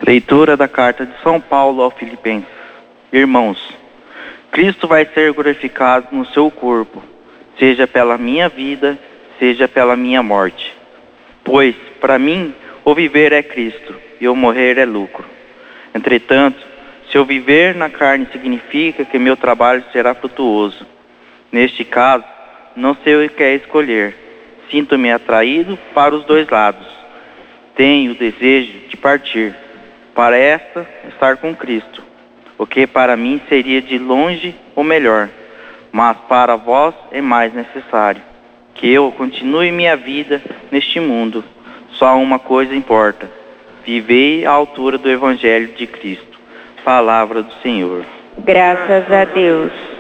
Leitura da carta de São Paulo aos Filipenses. Irmãos, Cristo vai ser glorificado no seu corpo, seja pela minha vida, seja pela minha morte. Pois, para mim, o viver é Cristo, e o morrer é lucro. Entretanto, se eu viver na carne significa que meu trabalho será frutuoso. Neste caso, não sei o que é escolher. Sinto-me atraído para os dois lados. Tenho o desejo de partir, para estar com Cristo, o que para mim seria de longe o melhor, mas para vós é mais necessário, que eu continue minha vida neste mundo. Só uma coisa importa: vivei à altura do Evangelho de Cristo. Palavra do Senhor. Graças a Deus.